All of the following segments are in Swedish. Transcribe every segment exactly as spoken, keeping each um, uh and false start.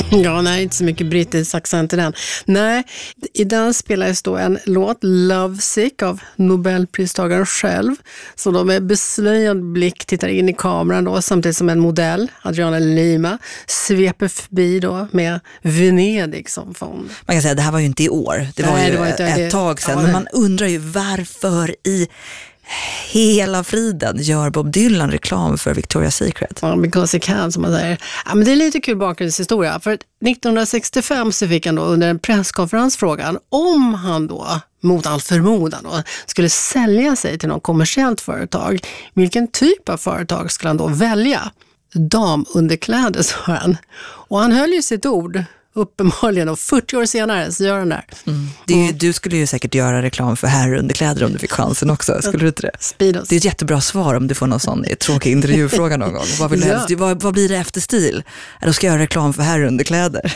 Ja, nej, inte så mycket brittisk accent i den. Nej, i den spelades då en låt, Lovesick, av Nobelpristagaren själv. Så de med beslöjad blick tittar in i kameran då, samtidigt som en modell, Adriana Lima, sveper förbi då med Venedig som fond. Man kan säga att det här var ju inte i år, det var nej, ju det var inte, ett det, tag sedan. Ja, men man undrar ju varför i hela friden gör Bob Dylan reklam för Victoria's Secret. Ja, because he can, som man säger. Ja, men det är lite kul bakgrundshistoria. För nittonhundrasextiofem så fick han då under en presskonferens frågan om han då, mot all förmodan då, skulle sälja sig till något kommersiellt företag. Vilken typ av företag skulle han då välja? Damunderkläder, sa han. Och han höll ju sitt ord. Uppenbarligen, och fyrtio år senare så gör han det. Mm. det är ju, du skulle ju säkert göra reklam för herrunderkläder om du fick chansen också. Skulle du inte det? Speedos. Det är ett jättebra svar om du får någon sån tråkig intervjufråga någon gång. Vad, vill du helst, vad, vad blir det efter stil? Då ska jag göra reklam för herrunderkläder.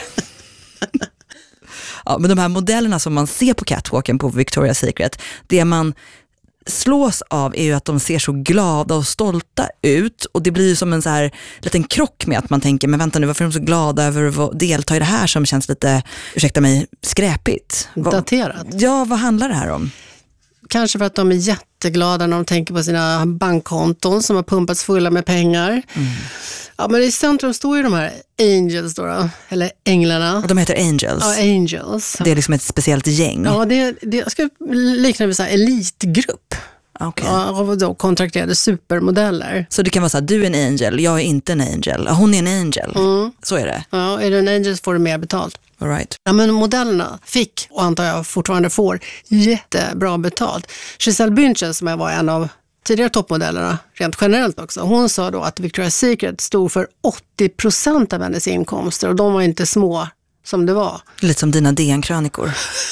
Ja, men de här modellerna som man ser på catwalken på Victoria's Secret, det man slås av är ju att de ser så glada och stolta ut, och det blir ju som en så här liten krock med att man tänker, men vänta nu, varför är de så glada över att delta i det här som känns lite, ursäkta mig, skräpigt? Daterat. Ja, vad handlar det här om? Kanske för att de är jätteglada när de tänker på sina bankkonton som har pumpats fulla med pengar. Mm. Ja, men i centrum står ju de här angels då, då eller änglarna. Och de heter angels? Ja, angels. Det är liksom ett speciellt gäng? Ja, det, det jag ska likna vid så här elitgrupp. Okay. Ja, av då kontrakterade supermodeller. Så det kan vara så här, du är en angel, jag är inte en angel. Hon är en angel. Mm. Så är det? Ja, är du en angel får du mer betalt. All right. Ja, men modellerna fick, och antar jag fortfarande får, jättebra betalt. Giselle Bündchen, som jag var en av tidigare toppmodellerna, rent generellt också, hon sa då att Victoria's Secret stod för åttio procent av hennes inkomster, och de var inte små som det var. Lite som dina D N-krönikor.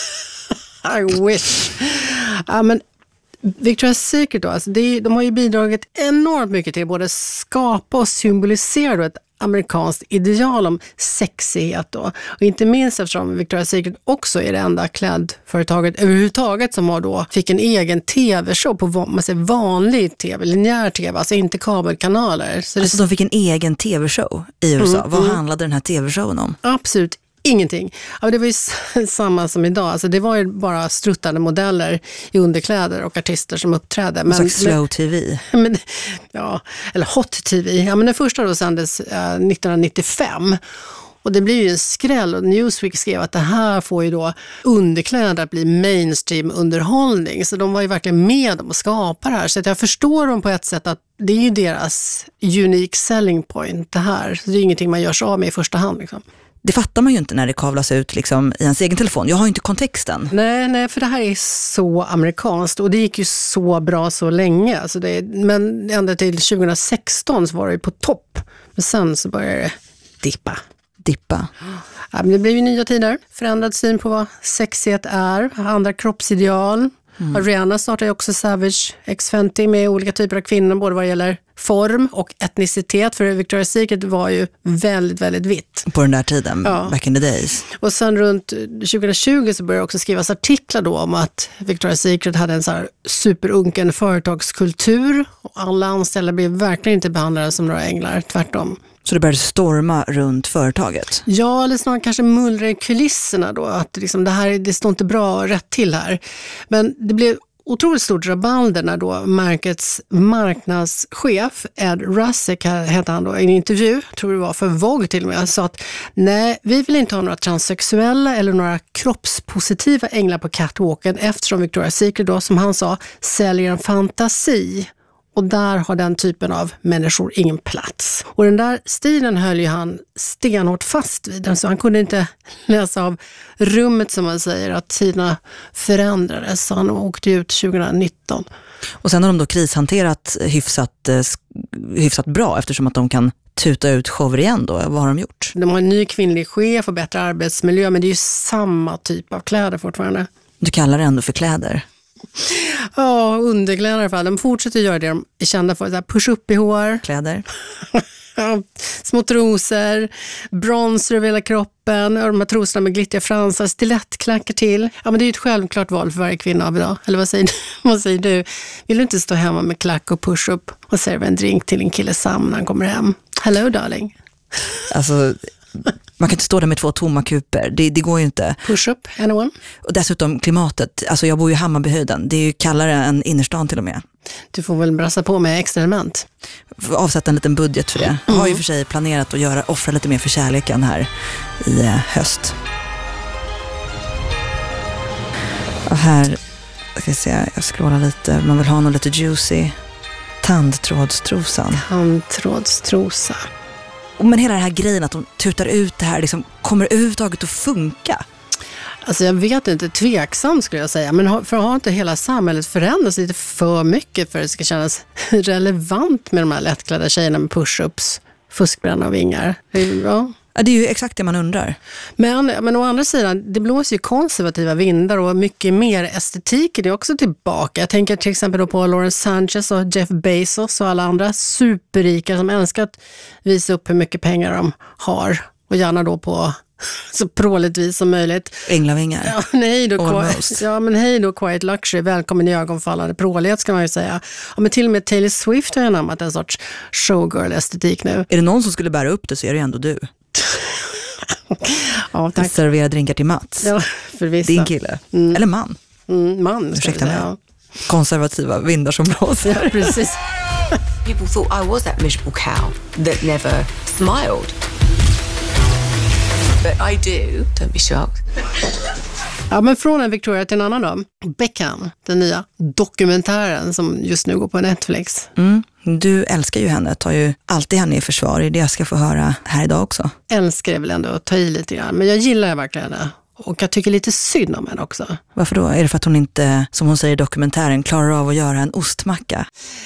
I wish. Ja, men Victoria's Secret då, alltså det, de har ju bidragit enormt mycket till både skapa och symbolisera ett amerikanskt ideal om sexighet då. Och inte minst eftersom Victoria's Secret också är det enda klädföretaget överhuvudtaget som har då fick en egen tv-show på man säger, vanlig tv, linjär tv, alltså inte kabelkanaler. Så alltså det... de fick en egen tv-show i U S A. Mm, Vad mm. handlade den här tv-showen om? Absolut ingenting. Ja, det var ju samma som idag. Alltså det var ju bara struttande modeller i underkläder och artister som uppträdde. Men, slags slow tv. Men, ja, eller hot tv. Ja, men den första då sändes eh, nittonhundranittiofem. Och det blir ju en skräll, och Newsweek skrev att det här får ju då underkläder att bli mainstream underhållning. Så de var ju verkligen med om att skapa det här. Så att jag förstår dem på ett sätt att det är ju deras unique selling point det här. Så det är ingenting man gör sig av med i första hand liksom. Det fattar man ju inte när det kavlas ut liksom i ens egen telefon. Jag har ju inte kontexten. Nej, nej, för det här är så amerikanskt, och det gick ju så bra så länge. Alltså det, men ända till tjugohundrasexton så var det ju på topp. Men sen så började det dippa. Dippa. Ja, men det blev ju nya tider. Förändrad syn på vad sexighet är. Andra kroppsideal. Mm. Rihanna startade ju också Savage X femtio med olika typer av kvinnor, både vad gäller form och etnicitet, för Victoria's Secret var ju väldigt, väldigt vitt. På den där tiden, ja. Back in the days. Och sen runt tjugohundratjugo så började också skrivas artiklar då om att Victoria's Secret hade en så här superunken företagskultur, och alla anställda blev verkligen inte behandlade som några änglar, tvärtom. Så det började storma runt företaget? Ja, eller snarare kanske mullra i kulisserna då. Att liksom det här det står inte bra rätt till här. Men det blev otroligt stort rabalder när då märkets marknadschef Ed Rusick, hette han då, i en intervju, tror det var för Vogue till och med, sa att nej, vi vill inte ha några transsexuella eller några kroppspositiva änglar på catwalken, eftersom Victoria's Secret då, som han sa, säljer en fantasi. Och där har den typen av människor ingen plats. Och den där stilen höll ju han stenhårt fast vid. Så han kunde inte läsa av rummet, som man säger, att tiderna förändrades. Så han åkte ut tjugohundranitton. Och sen har de då krishanterat hyfsat, hyfsat bra, eftersom att de kan tuta ut shower igen då. Vad har de gjort? De har en ny kvinnlig chef och bättre arbetsmiljö, men det är ju samma typ av kläder fortfarande. Du kallar det ändå för kläder? Ja, underkläder i alla fall. De fortsätter göra det de är kända för. Så här push-up i hår. Kläder. Ja, små trosor, bronzer över hela kroppen, och de här trosorna med glittriga fransar, stilettklackar till. Ja, men det är ju ett självklart val för varje kvinna av idag. Eller vad säger, vad säger du? Vill du inte stå hemma med klack och push-up och serva en drink till en kille Sam när han kommer hem? Hello, darling. Alltså, Man kan inte stå där med två tomma kuper, det, det går ju inte. Push up, anyone? Och dessutom klimatet, alltså jag bor ju i Hammarbyhöjden, det är ju kallare än innerstan till och med. Du får väl brassa på med extra element. Avsätta en liten budget för det. Jag har ju för sig planerat att göra, offra lite mer för kärleken här i höst. Och här ska jag se, jag scrollar lite, man vill ha något lite juicy. Tandtrådstrosan. Tandtrådstrosa. Men hela den här grejen att de tutar ut det här, liksom, kommer överhuvudtaget att funka? Alltså jag vet inte, tveksam skulle jag säga. Men för att ha inte hela samhället förändrats lite för mycket för att det ska kännas relevant med de här lättklädda tjejerna med push-ups, fuskbränna och vingar. Ja. Ja, det är ju exakt det man undrar. Men, men å andra sidan, det blåser ju konservativa vindar och mycket mer estetik är det också tillbaka. Jag tänker till exempel då på Lawrence Sanchez och Jeff Bezos och alla andra superrika som älskar att visa upp hur mycket pengar de har. Och gärna då på så pråligt vis som möjligt. Änglavingar. Ja, nej då, quiet, ja, men hej då Quiet Luxury, välkommen i ögonfallande prålighet ska man ju säga. Ja, men till och med Taylor Swift har ju namnat en sorts showgirl-estetik nu. Är det någon som skulle bära upp det så är det ändå du. Ja, tack. Servera drinkar till Mats. Ja, för vissa. Din kille. Mm. Eller man. Mm, man. Ursäkta mig. Ja. Konservativa vindar som blåser. Ja, precis. People thought I was that miserable cow that never smiled. But I do, don't be shocked. Ja, men från en Victoria till en annan då. Beckham, den nya dokumentären som just nu går på Netflix. Mm. Du älskar ju henne, tar ju alltid henne i försvar. Det är det jag ska få höra här idag också. Älskar är väl ändå att ta i lite grann, men jag gillar verkligen henne. Och jag tycker lite synd om henne också. Varför då? Är det för att hon inte, som hon säger i dokumentären, klarar av att göra en ostmacka?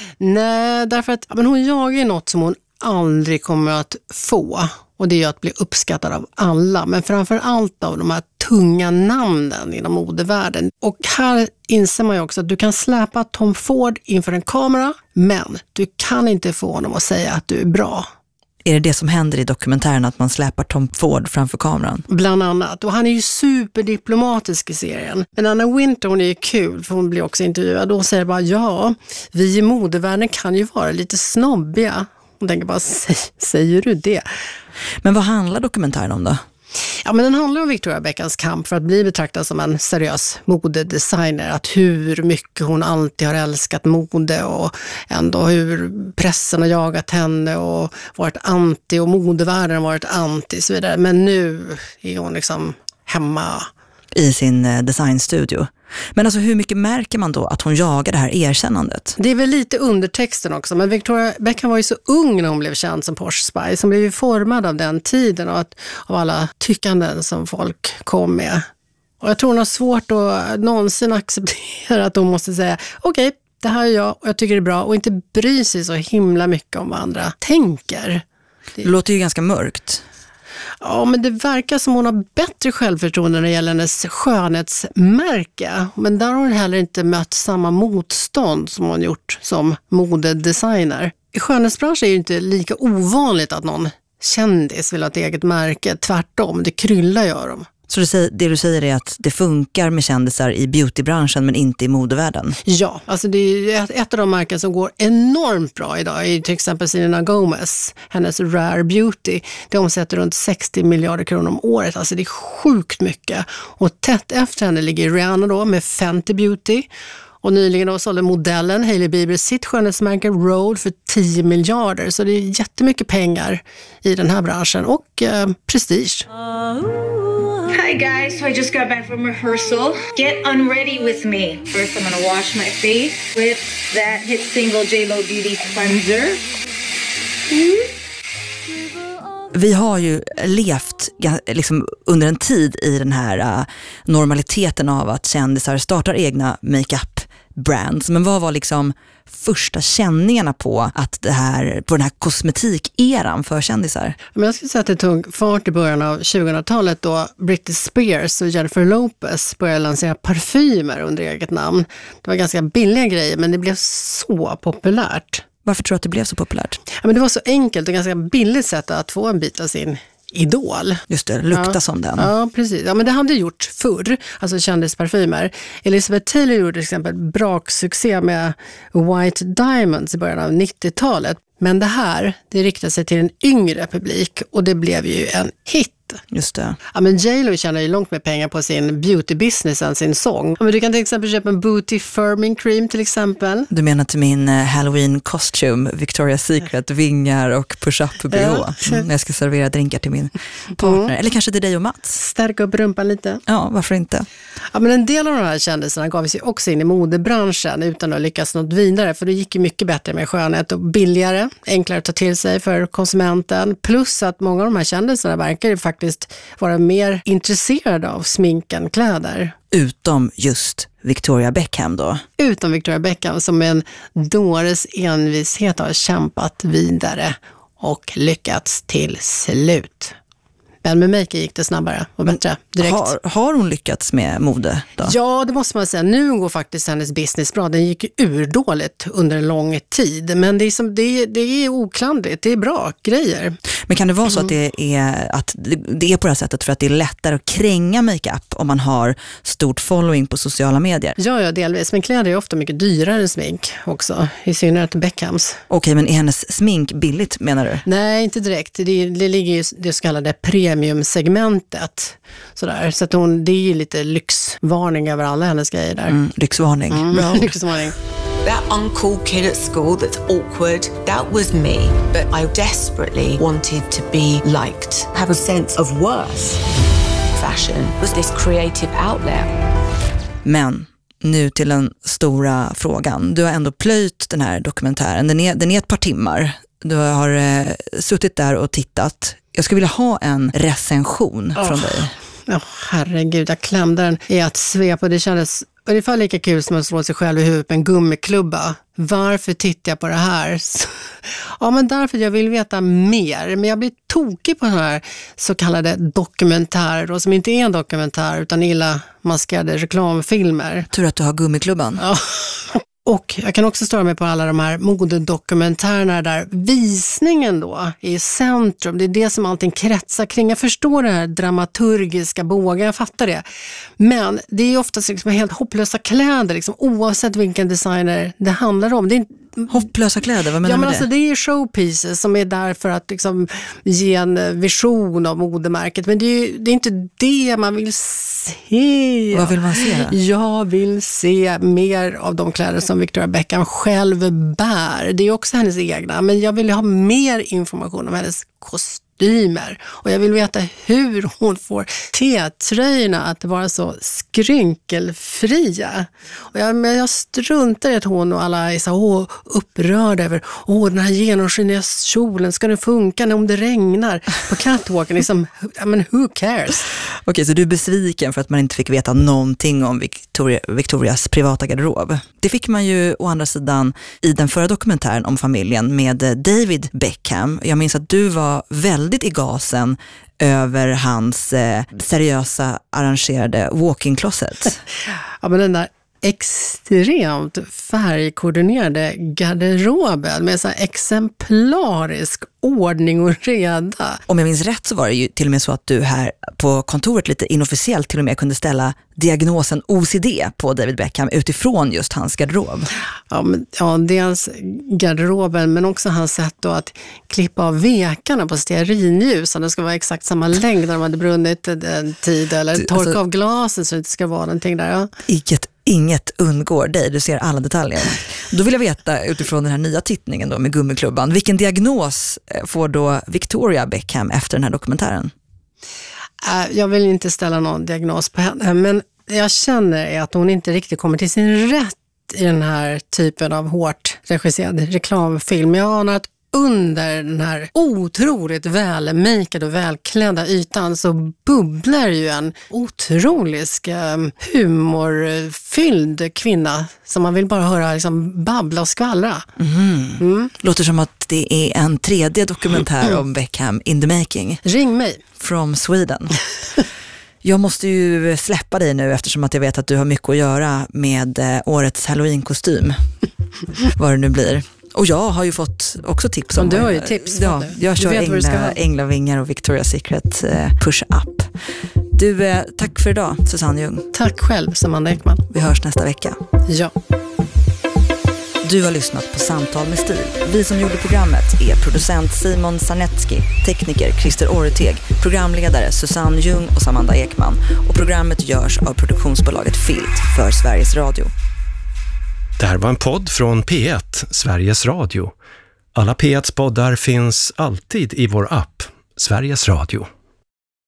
Nej, därför att men hon jagar ju något som hon aldrig kommer att få. Och det är ju att bli uppskattad av alla. Men framför allt av de här tunga namnen inom modevärlden. Och här inser man ju också att du kan släpa Tom Ford inför en kamera. Men du kan inte få honom att säga att du är bra. Är det det som händer i dokumentären, att man släpar Tom Ford framför kameran? Bland annat. Och han är ju superdiplomatisk i serien. Men Anna Wintour, hon är ju kul för hon blir också intervjuad. Då säger bara, ja, vi i modevärlden kan ju vara lite snobbiga. Hon tänker bara, säger du det? Men vad handlar dokumentären om då? Ja, men den handlar om Victoria Beckhams kamp för att bli betraktad som en seriös modedesigner. Att hur mycket hon alltid har älskat mode och ändå hur pressen har jagat henne och varit anti och modevärlden har varit anti och så vidare. Men nu är hon liksom hemma. I sin designstudio. Men alltså hur mycket märker man då att hon jagar det här erkännandet? Det är väl lite undertexten också, men Victoria Beckham var ju så ung när hon blev känd som Posh Spice. Hon blev ju formad av den tiden och att, av alla tyckanden som folk kom med. Och jag tror hon har svårt att någonsin acceptera att hon måste säga okej, okay, det här är jag och jag tycker det är bra och inte bry sig så himla mycket om vad andra tänker. Det, det låter ju ganska mörkt. Ja, men det verkar som hon har bättre självförtroende när det gäller hennes skönhetsmärke. Men där har hon heller inte mött samma motstånd som hon gjort som modedesigner. I skönhetsbranschen är det inte lika ovanligt att någon kändis vill ha ett eget märke. Tvärtom, det kryllar gör dem. Så du säger, det du säger är att det funkar med kändisar i beautybranschen men inte i modevärlden? Ja, alltså det är ett, ett av de märken som går enormt bra idag är till exempel Selena Gomez, hennes Rare Beauty. Det omsätter runt sextio miljarder kronor om året, alltså det är sjukt mycket. Och tätt efter henne ligger Rihanna då med Fenty Beauty. Och nyligen då sålde modellen Hailey Bieber sitt skönhetsmärke Rhode för tio miljarder. Så det är jättemycket pengar i den här branschen och eh, prestige. Hi guys, so I just got back from rehearsal. Get unready with me. First I'm gonna wash my face with that hit single J Lo Beauty Cleanser. Mm. Vi har ju levt liksom under en tid i den här uh, normaliteten av att kändisar startar egna makeup-brands. Men vad var liksom första känningarna på att det här, på den här kosmetikeran för kändisar? Men jag skulle säga att det tog fart i början av tjugohundratalet då Britney Spears och Jennifer Lopez började lansera parfymer under eget namn. Det var ganska billiga grejer men det blev så populärt. Varför tror du att det blev så populärt? Ja, men det var så enkelt och ganska billigt sätt att få en bit av sin idol. Just det, lukta ja. som den. Ja, precis. Ja, men det hade gjort förr, alltså kändisparfymer. Elizabeth Taylor gjorde till exempel braksuccé med White Diamonds i början av nittiotalet. Men det här, det riktar sig till en yngre publik och det blev ju en hit. Just det. Ja, men J Lo tjänar ju långt mer pengar på sin beauty business än sin sång. Ja, men du kan till exempel köpa en booty firming cream till exempel. Du menar till min Halloween costume, Victoria's Secret, vingar och push-up-bh. Ja. Mm, när jag ska servera drinkar till min partner. Mm. Eller kanske till dig och Mats. Stärka upp rumpan lite. Ja, varför inte? Ja, men en del av de här kändisarna gav sig också in i modebranschen utan att lyckas något vidare. För det gick ju mycket bättre med skönhet och billigare, enklare att ta till sig för konsumenten. Plus att många av de här kändisarna verkar ju faktiskt vara mer intresserade av smink än kläder. Utom just Victoria Beckham då? Utom Victoria Beckham som med en dåres envishet har kämpat vidare och lyckats till slut. Men med make gick det snabbare och bättre direkt. Har, har hon lyckats med mode då? Ja, det måste man säga. Nu går faktiskt hennes business bra. Den gick ur dåligt under en lång tid. Men det är, som, det är, det är oklandligt. Det är bra grejer. Men kan det vara så att det är, att det är på det här sättet för att det är lättare att kränga makeup om man har stort following på sociala medier? Ja, ja, delvis. Men kläder är ofta mycket dyrare än smink också. I synnerhet Beckhams. Okej, men är hennes smink billigt menar du? Nej, inte direkt. Det, det ligger ju det så kallade premiumsegmentet. Sådär. Så att hon, det är ju lite lyxvarning över alla hennes grejer där. Mm, lyxvarning. Mm, bra. Lyxvarning. That uncool kid at school that's awkward, that was me. But I desperately wanted to be liked, have a sense of worth. Fashion was this creative outlet. Men nu till den stora frågan. Du har ändå plöjt den här dokumentären. Den är, den är ett par timmar. Du har eh, suttit där och tittat. Jag skulle vilja ha en recension oh. från dig. Ja, oh, herregud. Jag klämde den i att svepa. Det kändes ungefär lika kul som att slå sig själv i huvudet med en gummiklubba. Varför tittar jag på det här? Ja, men därför jag vill veta mer. Men jag blir tokig på den här så kallade dokumentärer då, som inte är en dokumentär utan illa maskerade reklamfilmer. Tur att du har gummiklubban. Ja. Och jag kan också störa mig på alla de här modedokumentärerna där visningen då är i centrum. Det är det som allting kretsar kring. Jag förstår det här dramaturgiska bågen, jag fattar det. Men det är oftast liksom helt hopplösa kläder, liksom, oavsett vilken designer det handlar om. Det är inte hopplösa kläder, vad menar ja, du men med alltså, det? Det är showpieces som är där för att liksom, ge en vision av modemärket. Men det är, ju, det är inte det man vill se. Vad vill man se då? Jag vill se mer av de kläder som Victoria Beckham själv bär. Det är också hennes egna. Men jag vill ha mer information om hennes kostymer. Och jag vill veta hur hon får T-tröjorna att vara så skrynkelfria. Och jag, men jag struntar i att hon och alla är så åh, upprörda över åh, den här genomskinliga kjolen, ska den funka om det regnar på catwalken? Liksom, I mean, who cares? Okej, så du är besviken för att man inte fick veta någonting om Victoria, Victorias privata garderob. Det fick man ju å andra sidan i den förra dokumentären om familjen med David Beckham. Jag minns att du var väldigt i gasen över hans eh, seriösa arrangerade walk-in closet. Ja, men den där extremt färgkoordinerade garderoben med så här exemplarisk ordning och reda. Om jag minns rätt så var det ju till och med så att du här på kontoret lite inofficiellt till och med kunde ställa diagnosen O C D på David Beckham utifrån just hans garderob. Ja, men, ja dels garderoben men också hans sätt då att klippa av vekarna på stearinljus. Det ska vara exakt samma längd när de hade brunnit en tid eller torka alltså, av glasen så det inte ska vara någonting där. Ja. Inget, inget undgår dig, du ser alla detaljer. Då vill jag veta utifrån den här nya tittningen då med gummiklubban, vilken diagnos får då Victoria Beckham efter den här dokumentären? Jag vill inte ställa någon diagnos på henne, men jag känner att hon inte riktigt kommer till sin rätt i den här typen av hårt regisserad reklamfilm. Jag anar att under den här otroligt välmakade och välklädda ytan så bubblar ju en otroligt humorfylld kvinna som man vill bara höra liksom babbla och skvallra. Mm. Mm. Låter som att det är en tredje dokumentär om Beckham in the making. Ring mig. From Sweden. Jag måste ju släppa dig nu eftersom att jag vet att du har mycket att göra med årets Halloween-kostym. Vad det nu blir. Och jag har ju fått också tips om du har ju tips. Ja, jag kör ängla, änglavingar och Victoria's Secret eh, push-up. Du, eh, tack för idag, Susanne Ljung. Tack själv, Samanda Ekman. Vi hörs nästa vecka. Ja. Du har lyssnat på Samtal med stil. Vi som gjorde programmet är producent Simon Sarnetski, tekniker Christer Orteg, programledare Susanne Ljung och Samanda Ekman. Och programmet görs av produktionsbolaget Filt för Sveriges Radio. Det här var en podd från P ett, Sveriges Radio. Alla P ett-poddar finns alltid i vår app, Sveriges Radio.